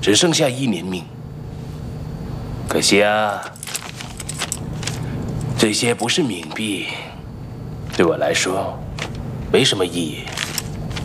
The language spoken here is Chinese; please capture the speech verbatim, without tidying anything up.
只剩下一年命。可惜啊，这些不是冥币，对我来说没什么意义。